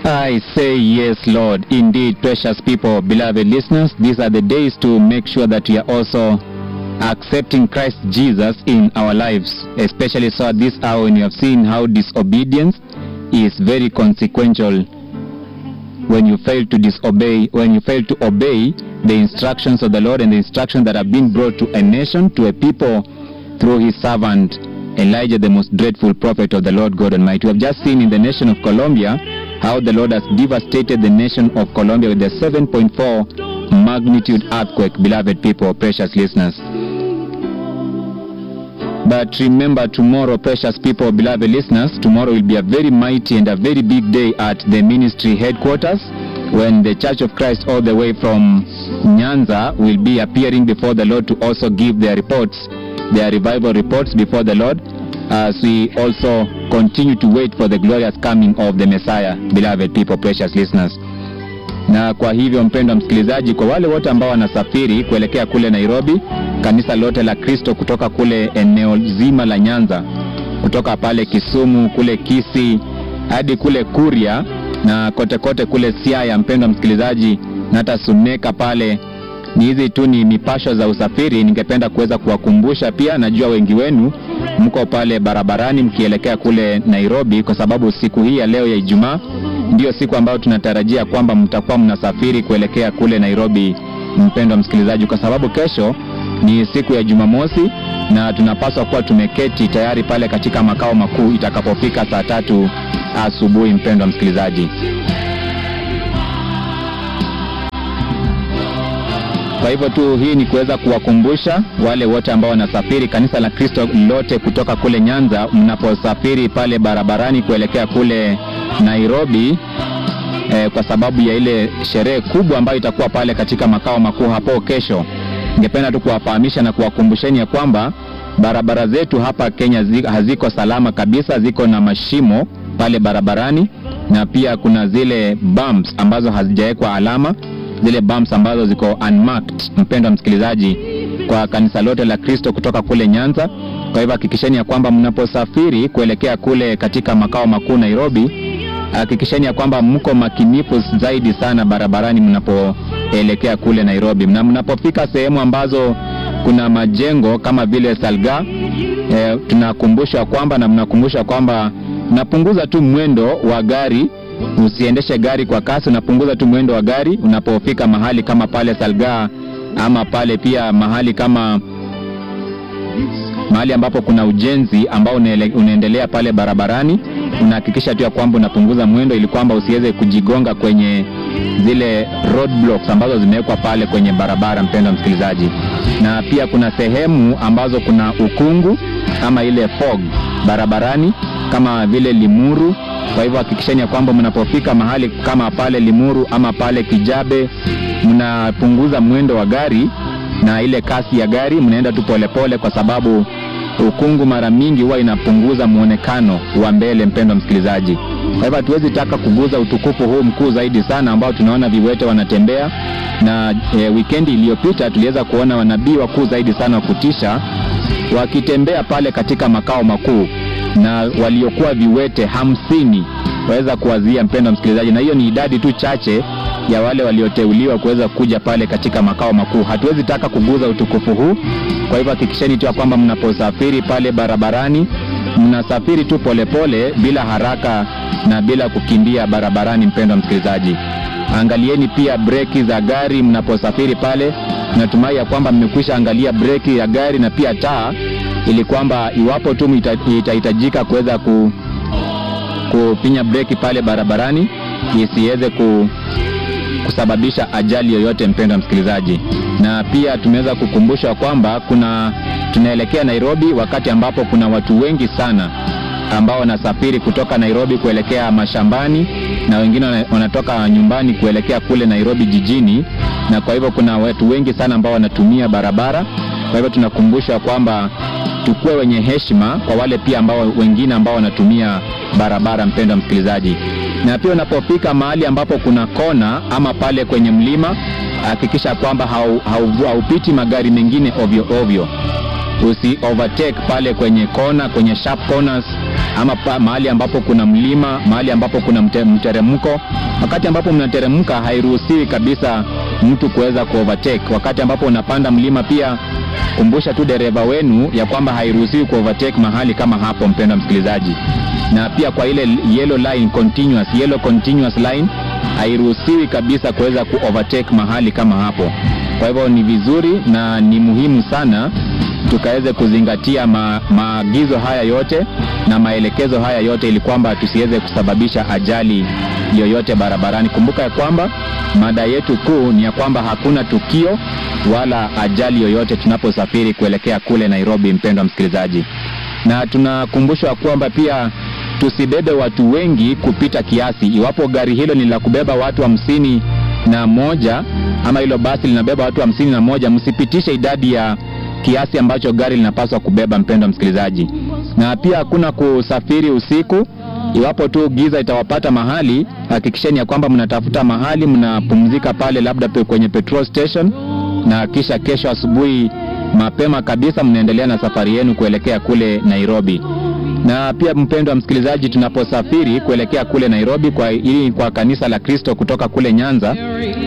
I say yes, Lord. Indeed, precious people, beloved listeners, these are the days to make sure that we are also accepting Christ Jesus in our lives, especially so at this hour when you have seen how disobedience is very consequential. When you fail to disobey, when you fail to obey the instructions of the Lord and the instructions that have been brought to a nation, to a people through his servant Elijah, the most dreadful prophet of the Lord God Almighty. We have just seen in the nation of Colombia how the Lord has devastated the nation of Colombia with a 7.4 magnitude earthquake, beloved people, precious listeners. But remember, tomorrow, precious people, beloved listeners, tomorrow will be a very mighty and a very big day at the ministry headquarters, when the Church of Christ all the way from Nyanza will be appearing before the Lord to also give their reports, their revival reports before the Lord, as we also continue to wait for the glorious coming of the Messiah, beloved people, precious listeners. Na kwa hivyo, mpendwa msikilizaji, kwa wale wote ambao wanasafiri kuelekea kule Nairobi, kanisa lote la Kristo kutoka kule eneo zima la Nyanza, kutoka pale Kisumu, kule Kisii, hadi kule Kuria na kote kote kule Siaya, mpendwa msikilizaji, na hata Suneka pale, ni hizi tu ni mipasho za usafiri. Ningependa kuweza kuwakumbusha pia, najua wengi wenu mko pale barabarani mkielekea kule Nairobi, kwa sababu siku hii ya leo ya Ijumaa ndio siku ambayo tunatarajia kwamba mtakuwa mnasafiri kuelekea kule Nairobi, mpendwa msikilizaji, kwa sababu kesho ni siku ya Jumamosi na tunapaswa kuwa tumeketi tayari pale katika makao makuu itakapofika saa 3 asubuhi, mpendwa msikilizaji. Kwa hivyo tu, hii ni kuweza kuwakumbusha wale wote ambao wanasafiri, kanisa la Kristo lote kutoka kule Nyanza, mnaposafiri pale barabarani kuelekea kule Nairobi, kwa sababu ya ile sherehe kubwa ambayo itakuwa pale katika makao makuu hapo kesho. Ningependa tu kuwafahamisha na kuwakumbusheni ya kwamba barabara zetu hapa Kenya haziko salama kabisa, ziko na mashimo pale barabarani, na pia kuna zile bumps ambazo hazijawekwa alama, zile bumps ambazo ziko unmarked, mpendwa msikilizaji, kwa kanisa lote la Kristo kutoka kule Nyanza. Kwa hivyo hakikisheni ya kwamba mnaposafiri kuelekea kule katika makao makuu Nairobi, hakikisheni ya kwamba mko makinifu zaidi sana barabarani mnapoelekea kule Nairobi. Na mnapofika sehemu ambazo kuna majengo kama vile Salga, tunakumbusha kwamba na mnakumbusha kwamba napunguza tu mwendo wa gari, usiendeshe gari kwa kasi, unapunguza tu mwendo wa gari unapofika mahali kama pale Salga, ama pale pia mahali kama mahali ambapo kuna ujenzi ambao unaendelea pale barabarani. Unahakikisha tu ya kwamba unapunguza mwendo ili kwamba usiweze kujigonga kwenye zile roadblocks ambazo zimewekwa pale kwenye barabara, mpendwa msikilizaji. Na pia kuna sehemu ambazo kuna ukungu ama ile fog barabarani kama vile Limuru. Kwa hivyo hakikisheni ya kwamba mnapofika mahali kama pale Limuru ama pale Kijabe, mnapunguza mwendo wa gari na ile kasi ya gari, mnaenda tu polepole, kwa sababu ukungu mara mingi huwa inapunguza muonekano wa mbele, mpendwa msikilizaji. Kwa hivyo hatuwezi taka kuguza utukufu huu mkuu zaidi sana ambao tunaona viwete wanatembea. Na weekend iliyopita tuliweza kuona wanabii wakuu zaidi sana wa kutisha wakitembea pale katika makao makuu, na waliokuwa viwete 50 waweza kuwazia, mpendwa msikilizaji, na hiyo ni idadi tu chache ya wale walioteuliwa kuweza kuja pale katika makao makuu. Hatuwezi taka kuguza utukufu huu. Kwa hivyo hakikisheni tu kwamba mnaposafiri pale barabarani, mnasafiri tu polepole, bila haraka na bila kukimbia barabarani, mpendwa msikilizaji. Angalieni pia breki za gari mnaposafiri pale. Natumai ya kwamba mmekwisha angalia breki ya gari na pia taa, ili kwamba iwapo tu itahitajika kuweza kupinya breki pale barabarani, isiweze kusababisha ajali yoyote, mpendwa msikilizaji. Na pia tumeweza kukumbusha kwamba tunaelekea Nairobi wakati ambapo kuna watu wengi sana ambao wanasafiri kutoka Nairobi kuelekea mashambani, na wengine wanatoka nyumbani kuelekea kule Nairobi jijini, na kwa hivyo kuna watu wengi sana ambao wanatumia barabara. Kwa hivyo tunakumbusha kwamba tukue wenye heshima kwa wale pia wengine ambao wanatumia barabara, mpendwa msikilizaji. Na pia unapofika mahali ambapo kuna kona ama pale kwenye mlima, hakikisha kwamba haupiti magari mengine ovyo ovyo. usi overtake pale kwenye kona, kwenye sharp corners, ama mahali ambapo kuna mlima, mahali ambapo kuna mteremko. Wakati ambapo mnateremka hairuhusiwi kabisa mtu kuweza kuovertake. Wakati ambapo unapanda mlima pia, kumbusha tu dereva wenu ya kwamba hairuhusiwi kuovertake mahali kama hapo, mpendwa msikilizaji. Na pia kwa ile yellow continuous line hairuhusiwi kabisa kuweza kuovertake mahali kama hapo. Kwa hivyo ni vizuri na ni muhimu sana tukaweze kuzingatia maagizo haya yote na maelekezo haya yote, ili kwamba tusiweze kusababisha ajali yoyote barabarani. Kumbuka ya kwamba mada yetu kuu ni ya kwamba hakuna tukio wala ajali yoyote tunaposafiri kuelekea kule Nairobi, mpendwa msikilizaji. Na tunakumbushwa kwamba pia tusibebe watu wengi kupita kiasi. Iwapo gari hilo ni la kubeba watu 51 ama hilo basi linabeba watu 51, msipitishe idadi ya kiasi ambacho gari linapaswa kubeba, mpendwa msikilizaji. Na pia hakuna kusafiri usiku. Iwapo tu giza itawapata mahali, hakikisheni ya kwamba mnatafuta mahali mnapumzika pale, labda kwenye petrol station, na kisha kesho asubuhi mapema kabisa mnaendelea na safari yenu kuelekea kule Nairobi. Na pia mpendwa msikilizaji, tunaposafiri kuelekea kule Nairobi kwa kanisa la Kristo kutoka kule Nyanza,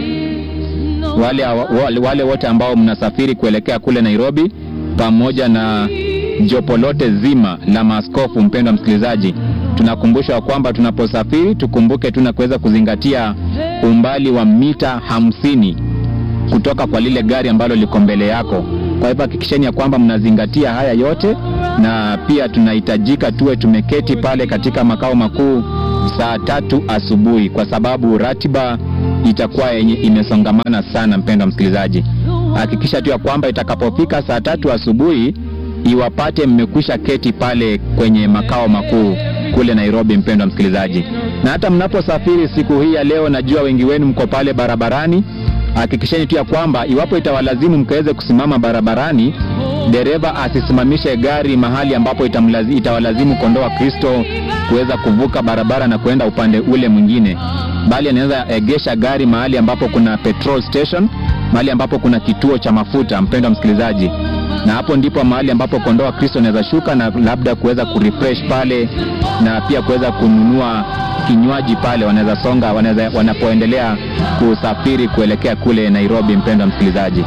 wale wote ambao mnasafiri kuelekea kule Nairobi pamoja na jopo lote zima la maaskofu, mpendwa msikilizaji, tunakumbushwa kwamba tunaposafiri tukumbuke tunaweza kuzingatia umbali wa mita 50 kutoka kwa lile gari ambalo liko mbele yako. Kwa hivyo hakikisheni ya kwamba mnazingatia haya yote, na pia tunahitajika tuwe tumeketi pale katika makao makuu saa 3 asubuhi, kwa sababu ratiba itakuwa yenye imesongamana sana, mpendwa msikilizaji. Hakikisha tu ya kwamba itakapofika saa 3 asubuhi iwapate mmekwisha keti pale kwenye makao makuu kule Nairobi, mpendwa msikilizaji. Na hata mnaposafiri siku hii ya leo, najua wengi wenu mko pale barabarani, hakikisheni tu ya kwamba iwapo itawalazimu mkaweze kusimama barabarani, dereva asisimamishe gari mahali ambapo itawalazimu kondoo wa Kristo kuweza kuvuka barabara na kuenda upande ule mwingine, bali anaweza egesha gari mahali ambapo kuna petrol station, mahali ambapo kuna kituo cha mafuta, mpendwa msikilizaji. Na hapo ndipo mahali ambapo kondoo wa Kristo anaweza shuka na labda kuweza kurefresh pale, na pia kuweza kununua kinywaji pale, wanapoendelea kusafiri kuelekea kule Nairobi, mpendwa msikilizaji.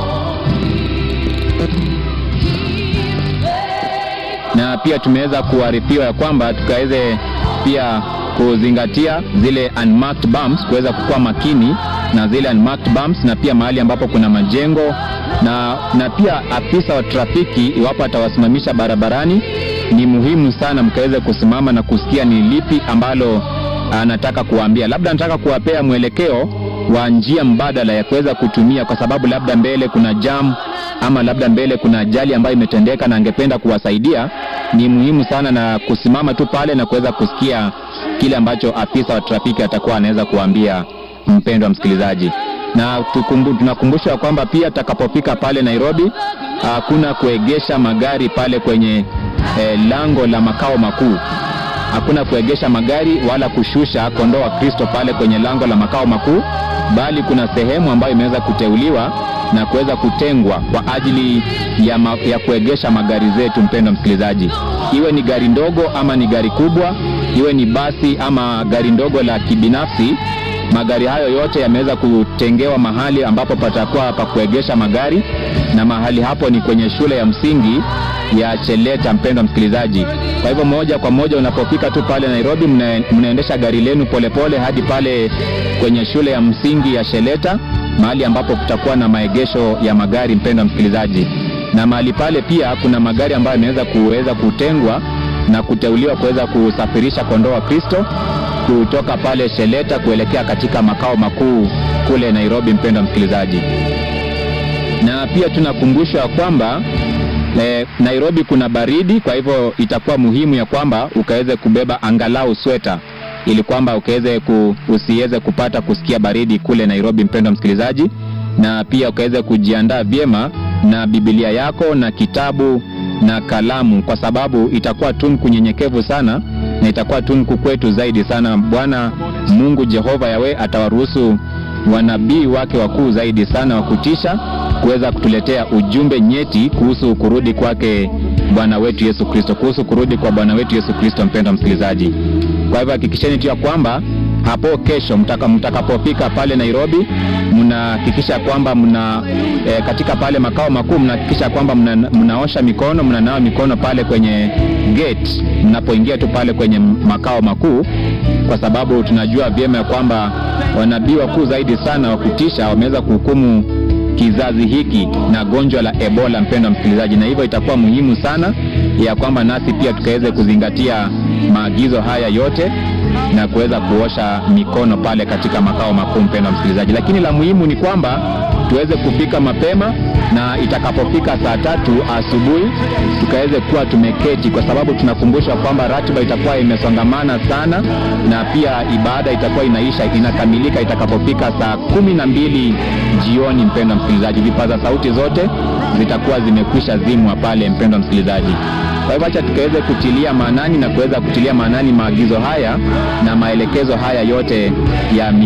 Na pia tumeweza kuarifiwa ya kwamba tukaweze pia kuzingatia zile unmarked bumps, kuweza kukua makini na zile unmarked bumps, na pia mahali ambapo kuna majengo, na pia afisa wa trafiki iwapo atawasimamisha barabarani, ni muhimu sana mkaweze kusimama na kusikia ni lipi ambalo anataka kuambia. Labda anataka kuwapea mwelekeo wa njia mbadala ya kuweza kutumia, kwa sababu labda mbele kuna jam, ama labda mbele kuna ajali ambayo imetendeka na angependa kuwasaidia. Ni muhimu sana na kusimama tu pale na kuweza kusikia kile ambacho afisa wa trafiki atakuwa anaweza kuambia, mpendwa msikilizaji. Na tunakumbushwa kwamba pia takapofika pale Nairobi, hakuna kuegesha magari pale kwenye lango la makao makuu. Hakuna kuegesha magari wala kushusha kondoo wa Kristo pale kwenye lango la makao makuu, bali kuna sehemu ambayo imeweza kuteuliwa na kuweza kutengwa kwa ajili ya kuegesha magari zetu, mpendwa msikilizaji. Iwe ni gari ndogo ama ni gari kubwa, iwe ni basi ama gari ndogo la kibinafsi, magari hayo yote yameweza kutengewa mahali ambapo patakuwa pa kuegesha magari, na mahali hapo ni kwenye shule ya msingi ya Cheleta, mpendwa msikilizaji. Kwa hivyo moja kwa moja unapofika tu pale Nairobi, mnaendesha gari lenu polepole hadi pale kwenye shule ya msingi ya Cheleta, mahali ambapo kutakuwa na maegesho ya magari, mpendwa msikilizaji. Na mahali pale pia kuna magari ambayo yameweza kutengwa na kuteuliwa kuweza kusafirisha kondoo wa Kristo kutoka pale Cheleta kuelekea katika makao makuu kule Nairobi, mpendwa msikilizaji. Na pia tunakumbushwa kwamba Nairobi kuna baridi, kwa hivyo itakuwa muhimu ya kwamba ukaweze kubeba angalau sweta, ili kwamba usiweze kupata kusikia baridi kule Nairobi, mpendwa msikilizaji. Na pia ukaweze kujiandaa vyema na Biblia yako na kitabu na kalamu, kwa sababu itakuwa tunku nyenyekevu sana na itakuwa tunku kwetu zaidi sana. Bwana Mungu Jehova Yawe atawaruhusu wanabii wake wakuu zaidi sana wa kutisha kuweza kutuletea ujumbe nyeti kuhusu kurudi kwake Bwana wetu Yesu Kristo, kuhusu kurudi kwa Bwana wetu Yesu Kristo. Mpendwa msikilizaji, kwa hivyo hakikisheni tu ya kwamba hapo kesho mtakapofika pale Nairobi, mnahakikisha kwamba katika pale makao makuu, mnahakikisha kwamba mnaosha mikono, mnanawa mikono pale kwenye gate mnapoingia tu pale kwenye makao makuu, kwa sababu tunajua vyema ya kwamba wanabii wakuu zaidi sana wa kutisha wameweza kuhukumu kizazi hiki na gonjwa la Ebola, mpendwa msikilizaji, na hivyo itakuwa muhimu sana ya kwamba nasi pia tukaweze kuzingatia maagizo haya yote na kuweza kuosha mikono pale katika makao makuu, mpendwa msikilizaji. Lakini la muhimu ni kwamba tuweze kufika mapema, na itakapofika saa 3 asubuhi tukaweze kuwa tumeketi, kwa sababu tunakumbushwa kwamba ratiba itakuwa imesongamana sana, na pia ibada itakuwa inakamilika itakapofika saa 12 jioni, mpendwa msikilizaji. Vipaza sauti zote zitakuwa zimekwisha zimwa pale, mpendwa msikilizaji. Kwa hivyo acha tukaweze kutilia maanani na kuweza kutilia maanani maagizo haya na maelekezo haya yote ya